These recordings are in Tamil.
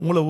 உங்களை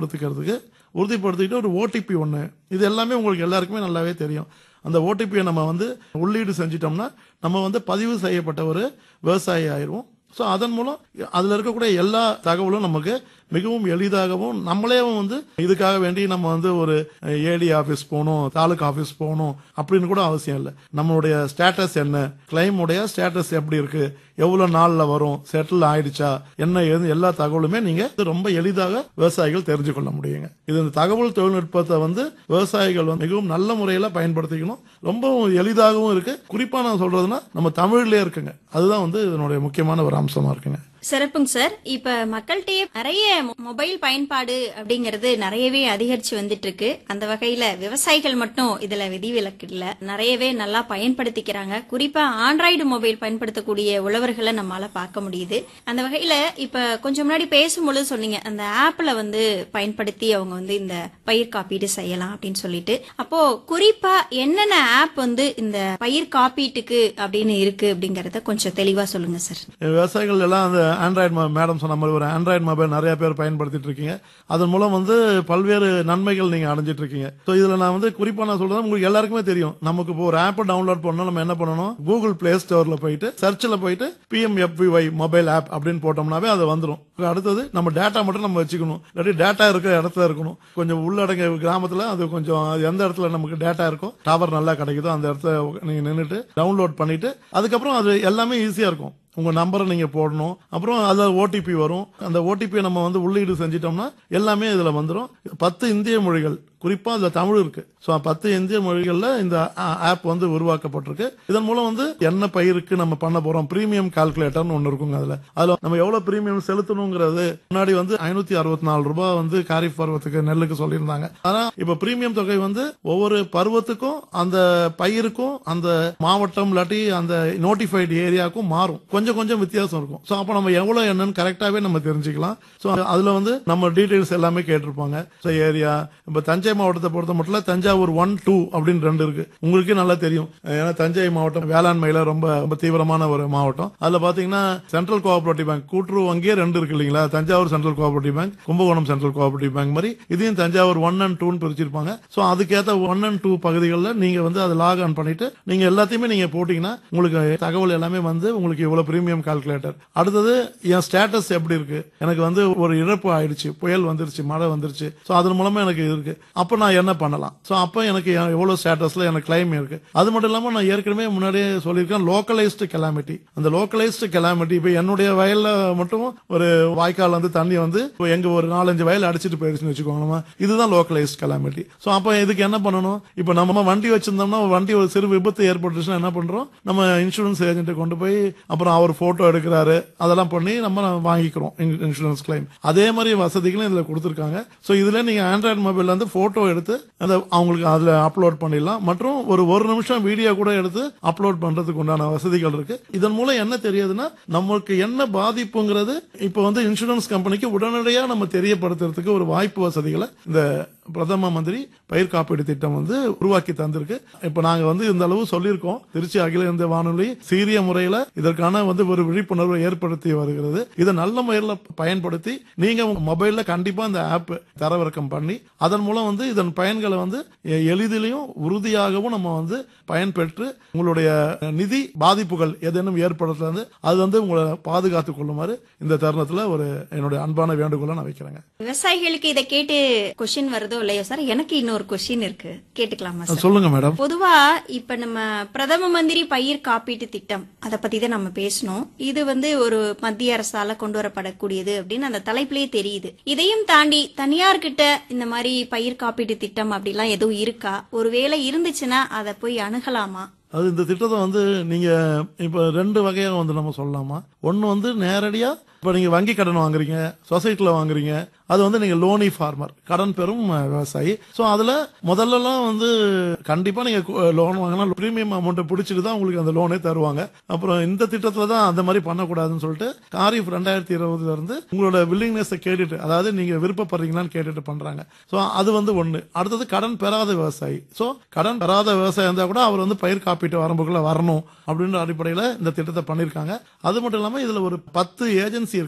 உறுதிப்படுத்திக்கிட்டு ஒரு ஓடிபி ஒன்று, இது எல்லாமே உங்களுக்கு எல்லாருக்குமே நல்லாவே தெரியும். அந்த ஓடிபியை நம்ம வந்து உள்ளீடு செஞ்சிட்டோம்னா நம்ம வந்து பதிவு செய்யப்பட்ட ஒரு விவசாயி ஆயிடுவோம். ஸோ அதன் மூலம் அதில் இருக்கக்கூடிய எல்லா தகவலும் நமக்கு மிகவும் எளிதாகவும், நம்மளே வந்து இதுக்காக வேண்டி நம்ம வந்து ஒரு ஏடி ஆஃபீஸ் போகணும், தாலுகா ஆஃபீஸ் போகணும் அப்படின்னு கூட அவசியம் இல்லை. நம்மளுடைய ஸ்டேட்டஸ் என்ன, கிளைம் உடைய ஸ்டேட்டஸ் எப்படி இருக்கு, எவ்வளவு நாள்ல வரும், செட்டில் ஆயிடுச்சா, என்ன ஏது எல்லா தகவலுமே நீங்க ரொம்ப எளிதாக விவசாயிகள் தெரிஞ்சு கொள்ள முடியுங்க. இது இந்த தகவல் தொழில்நுட்பத்தை வந்து விவசாயிகள் வந்து மிகவும் நல்ல முறையில பயன்படுத்திக்கணும். ரொம்பவும் எளிதாகவும் இருக்கு. குறிப்பா நான் சொல்றதுன்னா நம்ம தமிழ்லயே இருக்குங்க. அதுதான் வந்து இதனுடைய முக்கியமான ஒரு அம்சமா இருக்குங்க. சிறப்புங்க சார். இப்ப மக்கள்கிட்டயே நிறைய மொபைல் பயன்பாடு அப்படிங்கறது நிறையவே அதிகரிச்சு வந்துட்டு இருக்கு. அந்த வகையில விவசாயிகள் மட்டும் இதுல விதிவிலக்கு இல்ல, நிறையவே நல்லா பயன்படுத்திக்கிறாங்க. குறிப்பா ஆண்ட்ராய்டு மொபைல் பயன்படுத்தக்கூடிய உழவர்களை நம்மளால பார்க்க முடியுது. அந்த வகையில இப்ப கொஞ்சம் முன்னாடி பேசும்பொழுது சொன்னீங்க, அந்த ஆப்ல வந்து பயன்படுத்தி அவங்க வந்து இந்த பயிர் காப்பீடு செய்யலாம் அப்படின்னு சொல்லிட்டு. அப்போ குறிப்பா என்னென்ன ஆப் வந்து இந்த பயிர் காப்பீட்டுக்கு அப்படின்னு இருக்கு அப்படிங்கறத கொஞ்சம் தெளிவா சொல்லுங்க சார். விவசாயிகள் எல்லாம் அந்த ஆண்ட்ராய்டு மேடம் சொன்ன மாதிரி ஒரு ஆண்ட்ராய்டு மொபைல் நிறைய பேர் பயன்படுத்திட்டு இருக்கீங்க. அதன் மூலம் வந்து பல்வேறு நன்மைகள் நீங்க அடைஞ்சிட்டு இருக்கீங்க. இதுல நான் வந்து குறிப்பா நான் சொல்றது உங்களுக்கு எல்லாருக்குமே தெரியும். நமக்கு இப்போ ஒரு ஆப் டவுன்லோட் பண்ணணும், நம்ம என்ன பண்ணணும், கூகுள் பிளே ஸ்டோர்ல போயிட்டு சர்ச்ல போயிட்டு PMFVY மொபைல் ஆப் அப்படின்னு போட்டோம்னாவே அது வந்துடும். அடுத்தது நம்ம டேட்டா மட்டும் நம்ம வச்சுக்கணும். இல்லாட்டி டேட்டா இருக்கிற இடத்துல இருக்கணும். கொஞ்சம் உள்ளடங்க கிராமத்துல அது கொஞ்சம் எந்த இடத்துல நமக்கு டேட்டா இருக்கோ, டவர் நல்லா கிடைக்குதோ அந்த இடத்துல நீங்க நின்றுட்டு டவுன்லோட் பண்ணிட்டு அதுக்கப்புறம் அது எல்லாமே ஈஸியா இருக்கும். உங்க நம்பரை நீங்க போடணும், அப்புறம் அதுல ஓடிபி வரும். அந்த ஓடிபியை நம்ம வந்து உள்ளீடு செஞ்சிட்டோம்னா எல்லாமே இதுல வந்துடும். 10 இந்திய மொழிகள், குறிப்பா அதுல தமிழ் இருக்கு. 10 இந்திய மொழிகள்ல இந்த ஆப் வந்து உருவாக்கப்பட்டிருக்கு. இதன் மூலம் வந்து என்ன பயிருக்கு நம்ம பண்ண போறோம், பிரீமியம் கால்குலேட்டர்னு ஒன்னு இருக்குங்க. அதுல நம்ம எவ்வளவு பிரீமியம் செலுத்தணுங்கிறது முன்னாடி வந்து 564 ரூபாய் வந்து காரிஃப் பருவத்துக்கு நெல்லுக்கு சொல்லியிருந்தாங்க. ஆனா இப்ப பிரீமியம் தொகை வந்து ஒவ்வொரு பருவத்துக்கும் அந்த பயிருக்கும் அந்த மாவட்டம் இல்லாட்டி அந்த நோட்டிஃபைடு ஏரியாவுக்கும் மாறும். கொஞ்சம் வித்தியாசம் இருக்கும். சோ அப்ப நம்ம எவ்வளவு என்னன்னு கரெக்டாவே நம்ம தெரிஞ்சுக்கலாம். சோ அதுல வந்து நம்ம டீடைல்ஸ் எல்லாமே கேட்டிருப்பாங்க. ஏரியா இப்ப தஞ்சை மாவட்டத்தை பொறுத்த மட்டும் தஞ்சாவூர் 1, 2 அப்படின்னு 2 இருக்கு. உங்களுக்கே நல்லா தெரியும். ஏன்னா தஞ்சை மாவட்டம் வேளாண்மையில ரொம்ப தீவிரமான ஒரு மாவட்டம். அதுல பாத்தீங்கன்னா சென்ட்ரல் கோஆபரேட்டிவ் பேங்க் கூட்டுறவு வங்கியே 2 இருக்கு இல்லீங்களா. Thanjavur central cooperative bank, Kumbakonam central cooperative bank மாதிரி இதையும் தஞ்சாவூர் 1 and 2 பிரிச்சிருப்பாங்க. சோ அதுக்கேத்த 1 and 2 பகுதிகளில் நீங்க வந்து அதை லாக் ஆன் பண்ணிட்டு நீங்க எல்லாத்தையுமே நீங்க போட்டீங்கன்னா உங்களுக்கு தகவல் எல்லாமே வந்து உங்களுக்கு இவ்வளவு பிரீமியம் கால்குலேட்டர். அடுத்தது என் ஸ்டேட்டஸ் எப்படி இருக்கு, எனக்கு வந்து ஒரு இழப்பு ஆயிடுச்சு, புயல் வந்துருச்சு, மழை வந்துருச்சு, சோ அதன் மூலமா எனக்கு இருக்கு, அப்ப நான் என்ன பண்ணலாம், சோ அப்ப எனக்கு எவ்வளவு ஸ்டேட்டஸ்ல எனக்கு கிளைம் இருக்கு. அது மட்டும் இல்லாம நான் ஏற்கனவே முன்னாடியே சொல்லியிருக்கேன் லோக்கலைஸ்டு கெலாமிட்டி. அந்த லோக்கலைஸ்டு கெலாமிட்டி இப்ப என்னுடைய வயல்ல மட்டும் ஒரு வாய்க்கால் வந்து தண்ணி வந்து எங்க ஒரு 4-5 வயல் அடிச்சிட்டு போயிருச்சுன்னு வச்சுக்கோங்க, இதுதான் லோக்கலைஸ்டு கெலாமிட்டி. சோ அப்ப இதுக்கு என்ன பண்ணணும், இப்ப நம்ம வண்டி வச்சிருந்தோம்னா வண்டி ஒரு சிறு விபத்து ஏற்பட்டுச்சுன்னா என்ன பண்றோம், நம்ம இன்சூரன்ஸ் ஏஜென்ட் கொண்டு போய் அப்புறம் அவர் போட்டோ எடுக்கிறாரு, அதெல்லாம் பண்ணி நம்ம வாங்கிக்கிறோம் இன்சூரன்ஸ் கிளைம். அதே மாதிரி வசதிகளும் இதுல கொடுத்திருக்காங்க. சோ இதுல நீங்க ஆண்ட்ராய்டு மொபைல்ல இருந்து போட்டோ எடுத்து அவங்களுக்கு அதுல அப்லோட் பண்ணிடலாம். மற்றும் ஒரு நிமிஷம் வீடியோ கூட எடுத்து அப்லோட் பண்றதுக்கு உண்டான வசதிகள் இருக்கு. இதன் மூலம் என்ன தெரியுதுன்னா நமக்கு என்ன பாதிப்புங்கிறது இப்ப வந்து இன்சூரன்ஸ் கம்பெனிக்கு உடனடியா நம்ம தெரியப்படுத்துறதுக்கு ஒரு வாய்ப்பு வசதிகளை இந்த பிரதம மந்திரி பயிர் காப்பீடு திட்டம் வந்து உருவாக்கி தந்திருக்கு. இப்ப நாங்க வந்து இந்த அளவு சொல்லியிருக்கோம். திருச்சி அகில இந்திய வானொலி சீரிய முறையில இதற்கான வந்து ஒரு விழிப்புணர்வை ஏற்படுத்தி வருகிறது. இதை நல்ல முறையில் பயன்படுத்தி நீங்க உங்க மொபைல்ல கண்டிப்பா இந்த ஆப் தரவிறக்கம் பண்ணி அதன் மூலம் வந்து இதன் பயன்களை வந்து எளிதிலையும் உறுதியாகவும் நம்ம வந்து பயன்பெற்று உங்களுடைய நிதி பாதிப்புகள் ஏதேனும் ஏற்படுறது அது வந்து உங்களை பாதுகாத்துக் கொள்ளுமாறு இந்த தருணத்துல ஒரு என்னுடைய அன்பான வேண்டுகோளை நான் வைக்கிறேங்க. விவசாயிகளுக்கு இதை கேட்டு கொஸ்டின் வருதோ இல்லையோ சார், எனக்கு இன்னொரு கொஸ்டின் இருக்கு, கேட்டுக்கலாமா சார்? சொல்லுங்க மேடம். பொதுவா இப்ப நம்ம பிரதம மந்திரி பயிர் காப்பீட்டு திட்டம் அதை பத்தி தான் நம்ம பேசணும். இது வந்து ஒரு மத்திய அரசால கொண்டு வரப்படக்கூடியது அப்படின்னு அந்த தலைப்பிலேயே தெரியுது. இதையும் தாண்டி தனியார்கிட்ட இந்த மாதிரி பயிர் காப்பீட்டு திட்டம் அப்படிலாம் எதுவும் இருக்கா? ஒருவேளை இருந்துச்சுன்னா அதை போய் அணுகலாமா? அது இந்த திட்டத்தை வந்து நீங்க இப்ப 2 வகையா வந்து நம்ம சொல்லலாமா. ஒன்னு வந்து நேரடியா இப்ப நீங்க வங்கி கடன் வாங்குறீங்க, சொசைட்டில வாங்குறீங்க, அது வந்து நீங்க லோனி ஃபார்மர், கடன் பெறும் விவசாயி. சோ அதுல முதல்லலாம் வந்து கண்டிப்பா நீங்க லோன் வாங்கினா பிரீமியம் அமௌண்ட் பிடிச்சிட்டு தான் உங்களுக்கு அந்த லோனே தருவாங்க. அப்புறம் இந்த திட்டத்துல தான் அந்த மாதிரி பண்ணக்கூடாதுன்னு சொல்லிட்டு காரிஃப் 2020 இருந்து உங்களோட வில்லிங்னஸ் கேட்டுட்டு, அதாவது நீங்க விருப்பப்படுறீங்களான்னு கேட்டுட்டு பண்றாங்க. சோ அது வந்து ஒண்ணு. அடுத்தது கடன் பெறாத விவசாயி. சோ கடன் பெறாத விவசாயி இருந்தா கூட அவர் வந்து பயிர் காப்பீட்டு வரம்புக்குள்ள வரணும் அப்படின்ற அடிப்படையில இந்த திட்டத்தை பண்ணிருக்காங்க. அது மட்டும் இல்லாம இதுல ஒரு 10 ஏஜென்சி இருக்காங்க.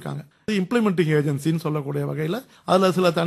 இம்ப்ளிமெண்டிங் ஏஜென்சின்னு சொல்லக்கூடிய வகையில அதுல சில